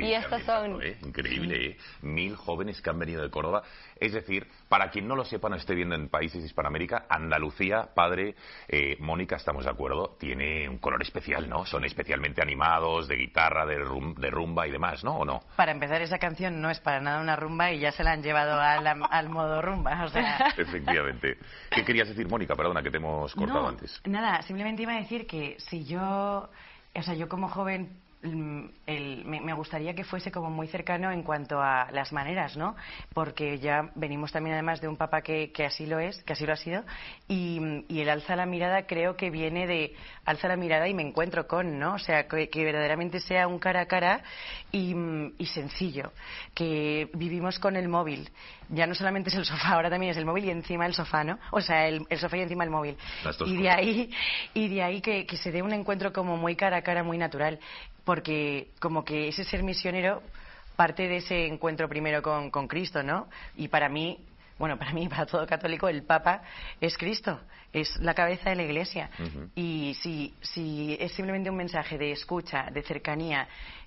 Y estos son... Increíble, ¿eh? 1000 jóvenes que han venido de Córdoba. Es decir, para quien no lo sepa, no esté viendo en países de Hispanoamérica, Andalucía, padre, Mónica, estamos de acuerdo, tiene un color especial, ¿no? Son especialmente animados, de guitarra, de rumba y demás, ¿no? ¿O no? Para empezar, esa canción no es para nada una rumba y ya se la han llevado al modo rumba, o sea... Efectivamente. ¿Qué querías decir, Mónica? Perdona, que te hemos cortado antes. Nada, simplemente iba a decir que si yo... O sea, yo como joven... me gustaría que fuese como muy cercano en cuanto a las maneras, ¿no? Porque ya venimos también además de un papa que así lo es, que así lo ha sido, y el alza la mirada creo que viene de alza la mirada y me encuentro con, ¿no? O sea, que verdaderamente sea un cara a cara y sencillo, que vivimos con el móvil. Ya no solamente es el sofá, ahora también es el móvil y encima el sofá, ¿no? O sea, el sofá y encima el móvil. Y de ahí que se dé un encuentro como muy cara a cara, muy natural. Porque como que ese ser misionero parte de ese encuentro primero con Cristo, ¿no? Y para mí, para todo católico, el Papa es Cristo, es la cabeza de la Iglesia. Y si es simplemente un mensaje de escucha, de cercanía,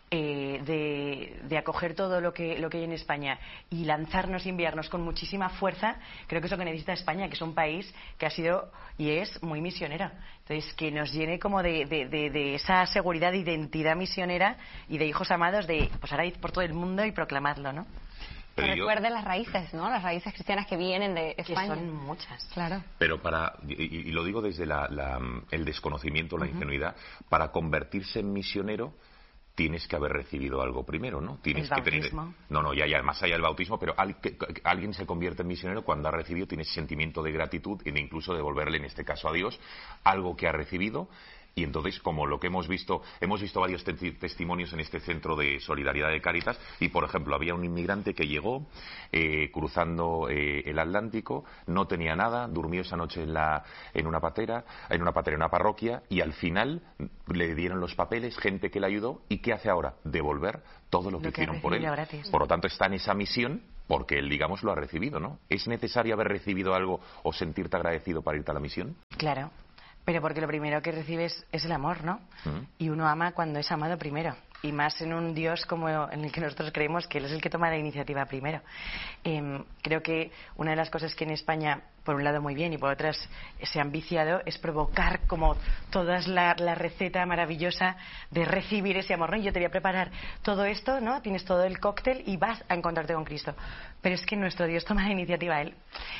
de acoger todo lo que hay en España y lanzarnos y enviarnos con muchísima fuerza, creo que es lo que necesita España, que es un país que ha sido y es muy misionero. Entonces, que nos llene como de esa seguridad de identidad misionera y de hijos amados de, pues ahora id por todo el mundo y proclamadlo, ¿no? Que recuerde las raíces, ¿no? Las raíces cristianas que vienen de España. Que son muchas. Claro. Pero y lo digo desde el desconocimiento, la ingenuidad, para convertirse en misionero tienes que haber recibido algo primero, ¿no? Tienes el que bautismo. tener... ya más allá del bautismo, pero alguien se convierte en misionero cuando ha recibido, tiene sentimiento de gratitud e incluso devolverle, en este caso a Dios, algo que ha recibido. Y entonces, como lo que hemos visto varios testimonios en este centro de solidaridad de Cáritas, y por ejemplo, había un inmigrante que llegó cruzando el Atlántico, no tenía nada, durmió esa noche en una parroquia, y al final le dieron los papeles, gente que le ayudó, y ¿qué hace ahora? Devolver todo lo que hicieron por él. Gratis. Por lo tanto, está en esa misión porque él, digamos, lo ha recibido, ¿no? ¿Es necesario haber recibido algo o sentirte agradecido para irte a la misión? Claro. Pero porque lo primero que recibes es el amor, ¿no? Y uno ama cuando es amado primero. Y más en un Dios como en el que nosotros creemos que Él es el que toma la iniciativa primero. Creo que una de las cosas que en España, por un lado muy bien y por otras se han viciado, es provocar como toda la receta maravillosa de recibir ese amor, ¿no? Y yo te voy a preparar todo esto, ¿no? Tienes todo el cóctel y vas a encontrarte con Cristo. Pero es que nuestro Dios toma la iniciativa Él.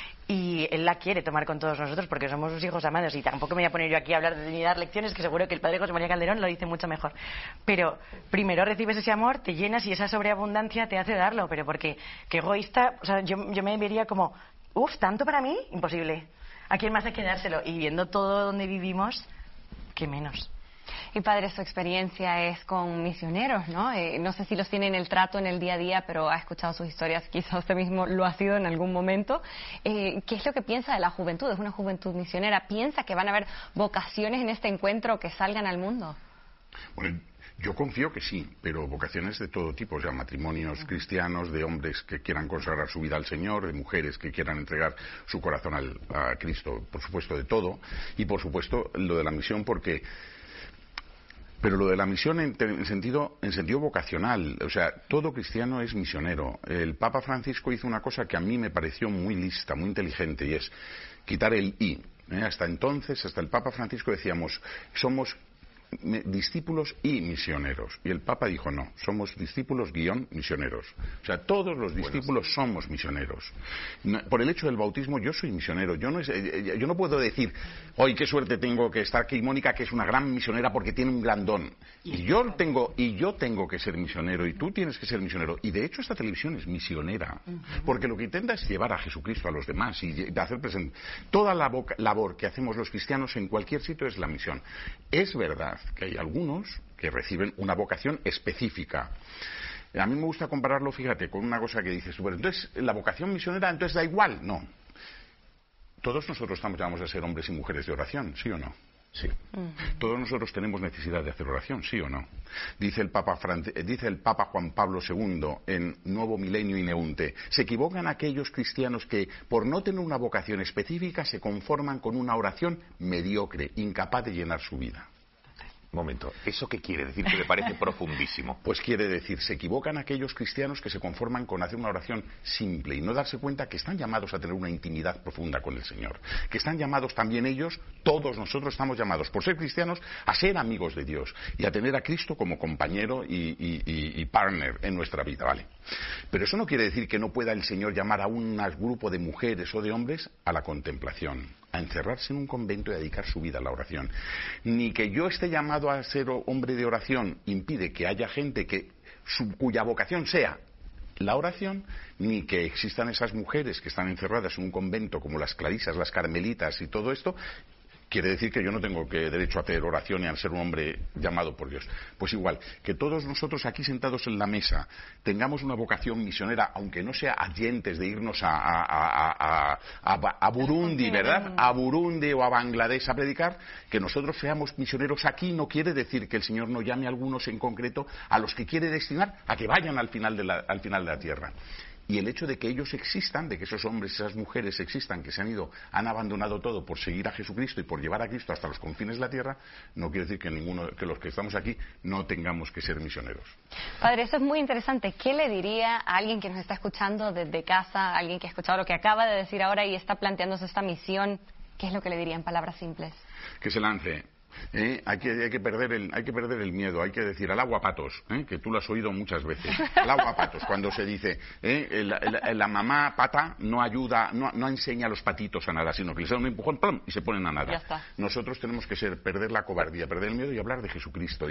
Y Él la quiere tomar con todos nosotros porque somos sus hijos amados, y tampoco me voy a poner yo aquí a hablar ni dar lecciones, que seguro que el padre José María Calderón lo dice mucho mejor. Pero primero recibes ese amor, te llenas y esa sobreabundancia te hace darlo, pero porque qué egoísta, o sea, yo me vería como, ¿tanto para mí? Imposible. ¿A quién más hay que dárselo? Y viendo todo donde vivimos, ¿qué menos? Y padre, su experiencia es con misioneros, ¿no? No sé si los tiene en el trato, en el día a día, pero ha escuchado sus historias, quizá usted mismo lo ha sido en algún momento. ¿Qué es lo que piensa de la juventud? Es una juventud misionera. ¿Piensa que van a haber vocaciones en este encuentro que salgan al mundo? Bueno, yo confío que sí, pero vocaciones de todo tipo, o sea, matrimonios cristianos, de hombres que quieran consagrar su vida al Señor, de mujeres que quieran entregar su corazón a Cristo, por supuesto de todo, y por supuesto lo de la misión, pero lo de la misión en sentido vocacional, o sea, todo cristiano es misionero. El Papa Francisco hizo una cosa que a mí me pareció muy lista, muy inteligente, y es quitar el "y". Hasta entonces, hasta el Papa Francisco decíamos, somos discípulos y misioneros. Y el Papa dijo, no, somos discípulos guión misioneros. O sea, todos los discípulos somos misioneros. Por el hecho del bautismo, yo soy misionero. Yo no puedo decir, hoy qué suerte tengo que estar aquí, Mónica, que es una gran misionera porque tiene un gran don. Y yo tengo que ser misionero, y tú tienes que ser misionero. Y de hecho esta televisión es misionera. Porque lo que intenta es llevar a Jesucristo a los demás y hacer presente. Toda la labor que hacemos los cristianos en cualquier sitio es la misión. Es verdad que hay algunos que reciben una vocación específica. A mí me gusta compararlo, fíjate, con una cosa que dices, bueno, entonces la vocación misionera entonces da igual. No. Todos nosotros estamos llamados a ser hombres y mujeres de oración, ¿sí o no? Sí. Todos nosotros tenemos necesidad de hacer oración, ¿sí o no? Dice el Papa Juan Pablo II en Nuevo Milenio Ineunte, se equivocan aquellos cristianos que, por no tener una vocación específica, se conforman con una oración mediocre, incapaz de llenar su vida. Momento, ¿eso qué quiere decir? Que me parece profundísimo. Pues quiere decir, se equivocan aquellos cristianos que se conforman con hacer una oración simple y no darse cuenta que están llamados a tener una intimidad profunda con el Señor. Que están llamados también ellos, todos nosotros estamos llamados, por ser cristianos, a ser amigos de Dios y a tener a Cristo como compañero y partner en nuestra vida, ¿vale? Pero eso no quiere decir que no pueda el Señor llamar a un grupo de mujeres o de hombres a la contemplación, a encerrarse en un convento y a dedicar su vida a la oración. Ni que yo esté llamado a ser hombre de oración impide que haya gente cuya vocación sea la oración, ni que existan esas mujeres que están encerradas en un convento como las clarisas, las carmelitas y todo esto. Quiere decir que yo no tengo derecho a hacer oración y a ser un hombre llamado por Dios. Pues igual, que todos nosotros aquí sentados en la mesa tengamos una vocación misionera, aunque no sea ayentes de irnos a Burundi, ¿verdad? A Burundi o a Bangladesh a predicar, que nosotros seamos misioneros aquí no quiere decir que el Señor no llame a algunos en concreto a los que quiere destinar a que vayan al final de la tierra. Y el hecho de que ellos existan, de que esos hombres, esas mujeres existan, que se han abandonado todo por seguir a Jesucristo y por llevar a Cristo hasta los confines de la tierra, no quiere decir que los que estamos aquí no tengamos que ser misioneros. Padre, eso es muy interesante. ¿Qué le diría a alguien que nos está escuchando desde casa, a alguien que ha escuchado lo que acaba de decir ahora y está planteándose esta misión? ¿Qué es lo que le diría en palabras simples? Que se lance. Hay que perder el miedo, hay que decir al agua patos, que tú lo has oído muchas veces, al agua patos, cuando se dice la mamá pata no ayuda, no enseña a los patitos a nadar, sino que les da un empujón ¡pum! Y se ponen a nadar. Ya está. Nosotros tenemos que perder la cobardía, perder el miedo y hablar de Jesucristo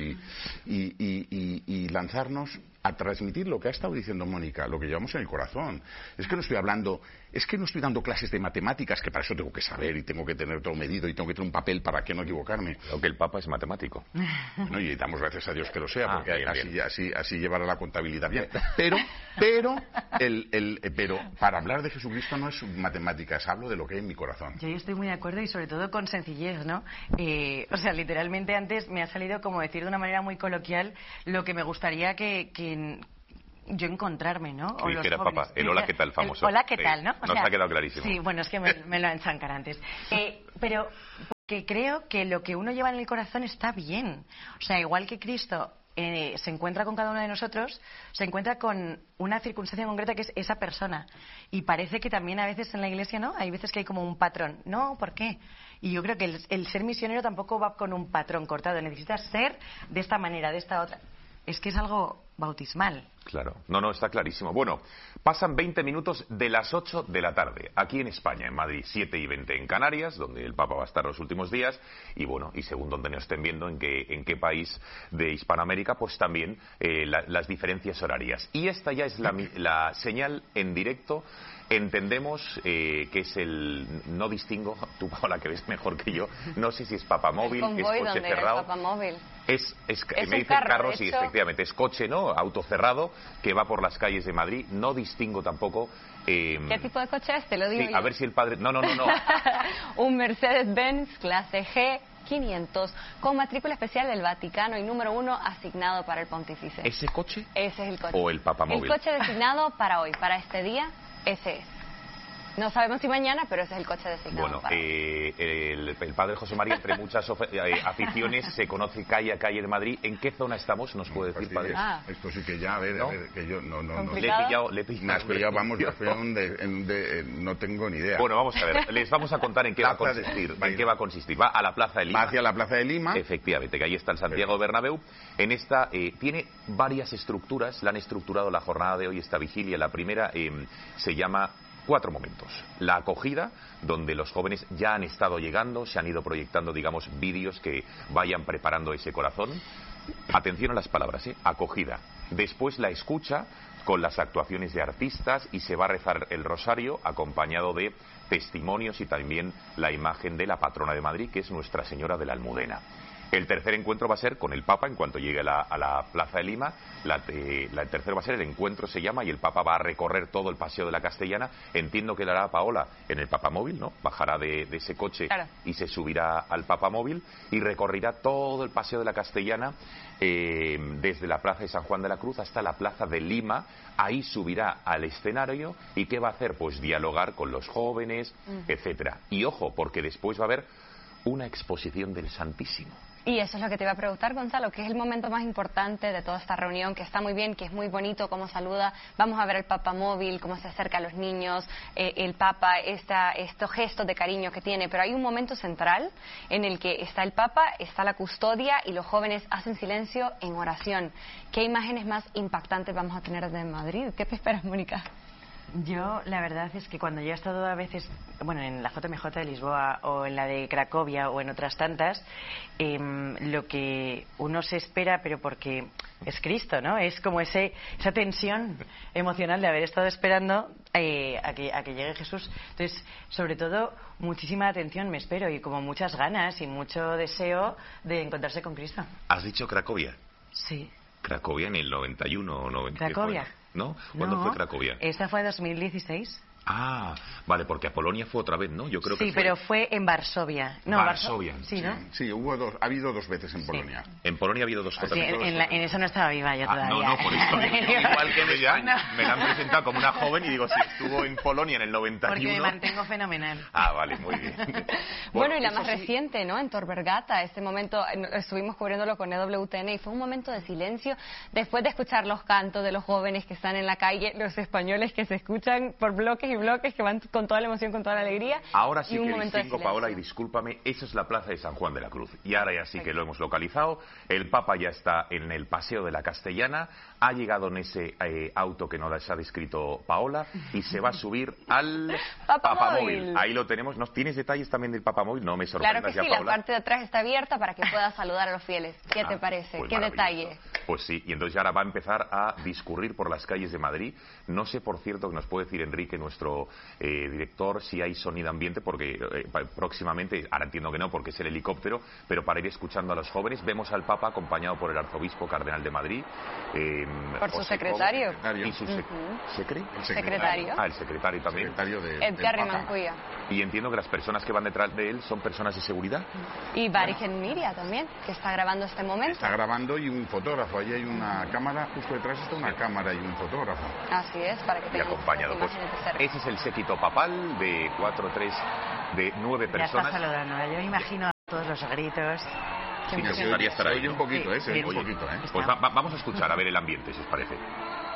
y lanzarnos a transmitir lo que ha estado diciendo Mónica, lo que llevamos en el corazón. Es que no estoy dando clases de matemáticas, que para eso tengo que saber y tengo que tener todo medido y tengo que tener un papel para que no equivocarme. Creo que el Papa es matemático. Bueno, y damos gracias a Dios que lo sea, porque bien. así llevará la contabilidad bien. Pero para hablar de Jesucristo no es matemáticas, hablo de lo que hay en mi corazón. Yo estoy muy de acuerdo y sobre todo con sencillez, ¿no? O sea, literalmente antes me ha salido como decir de una manera muy coloquial lo que me gustaría que yo encontrarme, ¿no? Que dijera Papa, el hola, ¿qué tal? Famoso. Hola, ¿qué tal? ¿no? O sea, nos ha quedado clarísimo. Sí, bueno, es que me lo han chancar antes. Pero que creo que lo que uno lleva en el corazón está bien. O sea, igual que Cristo se encuentra con cada uno de nosotros, se encuentra con una circunstancia concreta que es esa persona. Y parece que también a veces en la Iglesia, ¿no? Hay veces que hay como un patrón. No, ¿por qué? Y yo creo que el ser misionero tampoco va con un patrón cortado. Necesitas ser de esta manera, de esta otra. Es que es algo bautismal. Claro, no, está clarísimo. Bueno, pasan 20 minutos de las 8 de la tarde, aquí en España, en Madrid, 7:20 en Canarias, donde el Papa va a estar los últimos días, y bueno, y según donde nos estén viendo, en qué país de Hispanoamérica, pues también las diferencias horarias. Y esta ya es la señal en directo. Entendemos que es no distingo, tú Paola que ves mejor que yo, no sé si es papamóvil, es coche cerrado. Papamóvil. Me dicen carro, sí, efectivamente, es coche, ¿no? Auto cerrado que va por las calles de Madrid. No distingo tampoco. ¿Qué tipo de coche es? Te lo digo sí, yo. A ver si el padre. No. Un Mercedes-Benz clase G 500 con matrícula especial del Vaticano y número 1 asignado para el pontífice. ¿Ese coche? Ese es el coche. ¿O el papamóvil? El coche designado para hoy, para este día, ese es. No sabemos si mañana, pero ese es el coche designado. Bueno, el padre José María, entre muchas aficiones, se conoce calle a calle de Madrid. ¿En qué zona estamos? ¿Nos puede decir, padre? Esto sí que ya, a ver, que yo no. Le he pillado. Me has pillado, vamos, no tengo ni idea. Bueno, vamos a ver, les vamos a contar en qué va a consistir. ¿En qué va a consistir? Va a la Plaza de Lima. Va hacia la Plaza de Lima. Efectivamente, que ahí está el Santiago Bernabéu. En esta tiene varias estructuras, la han estructurado la jornada de hoy, esta vigilia. La primera se llama 4 momentos. La acogida, donde los jóvenes ya han estado llegando, se han ido proyectando, digamos, vídeos que vayan preparando ese corazón. Atención a las palabras, acogida. Después la escucha con las actuaciones de artistas y se va a rezar el rosario acompañado de testimonios y también la imagen de la patrona de Madrid, que es Nuestra Señora de la Almudena. El tercer encuentro va a ser con el Papa en cuanto llegue a la Plaza de Lima. El tercero va a ser el encuentro, se llama, y el Papa va a recorrer todo el Paseo de la Castellana. Entiendo que lo hará Paola en el papamóvil, ¿no? Bajará de ese coche, claro, y se subirá al papamóvil y recorrerá todo el Paseo de la Castellana desde la Plaza de San Juan de la Cruz hasta la Plaza de Lima. Ahí subirá al escenario y ¿qué va a hacer? Pues dialogar con los jóvenes, etcétera. Y ojo, porque después va a haber una exposición del Santísimo. Y eso es lo que te iba a preguntar, Gonzalo, ¿qué es el momento más importante de toda esta reunión? Que está muy bien, que es muy bonito cómo saluda. Vamos a ver el Papa móvil, cómo se acerca a los niños, el Papa, estos gestos de cariño que tiene. Pero hay un momento central en el que está el Papa, está la custodia y los jóvenes hacen silencio en oración. ¿Qué imágenes más impactantes vamos a tener de Madrid? ¿Qué te esperas, Mónica? Yo, la verdad es que cuando yo he estado a veces, bueno, en la JMJ de Lisboa o en la de Cracovia o en otras tantas, lo que uno se espera, pero porque es Cristo, ¿no? Es como esa tensión emocional de haber estado esperando a que llegue Jesús. Entonces, sobre todo, muchísima atención me espero y como muchas ganas y mucho deseo de encontrarse con Cristo. ¿Has dicho Cracovia? Sí. Cracovia en el 91 o 90. ¿Cracovia? ¿No? ¿Cuándo fue Cracovia? Esta fue 2016. Ah, vale, porque a Polonia fue otra vez, ¿no? Yo creo que sí, fue... pero fue en Varsovia. No, Varsovia. Sí, ¿no? Sí, ha habido 2 veces en Polonia. En Polonia ha habido 2 Sí, veces. en eso no estaba viva yo todavía. No, por eso igual que en España. Me la han presentado como una joven y digo, si estuvo en Polonia en el 91... Porque me mantengo fenomenal. Ah, vale, muy bien. Bueno, y la más reciente, ¿no? En Tor Vergata, este momento, estuvimos cubriéndolo con EWTN y fue un momento de silencio después de escuchar los cantos de los jóvenes que están en la calle, los españoles que se escuchan por bloques y bloques, que van con toda la emoción, con toda la alegría. Ahora sí y que distingo, Paola, y discúlpame, esa es la plaza de San Juan de la Cruz. Y ahora ya sí que lo hemos localizado. El Papa ya está en el Paseo de la Castellana, ha llegado en ese auto que nos ha descrito Paola y se va a subir al Papamóvil. Ahí lo tenemos. ¿Nos tienes detalles también del Papamóvil? No me sorprendas. Claro que sí, Paola. La parte de atrás está abierta para que puedas saludar a los fieles. ¿Qué te parece? Pues ¿Qué detalle? Pues sí, y entonces ahora va a empezar a discurrir por las calles de Madrid. No sé, por cierto, que nos puede decir Enrique, nuestro director, si hay sonido ambiente, porque próximamente, ahora entiendo que no, porque es el helicóptero, pero para ir escuchando a los jóvenes, vemos al Papa acompañado por el arzobispo cardenal de Madrid. Por su secretario. Y su secretario. Ah, el secretario también. Edgar Rimancuya. Y entiendo que las personas que van detrás de él son personas de seguridad. Y Barigen Miria también, que está grabando este momento. Está grabando y un fotógrafo. Allí hay una cámara, justo detrás está una cámara y un fotógrafo. Así es, para que tengan acompañado. Pues, ese es el séquito papal de 9 personas. Ya está saludando, yo me imagino a todos los gritos. Sí, me gustaría estar ahí. Oye un poquito, Pues vamos a escuchar, a ver el ambiente, si os parece.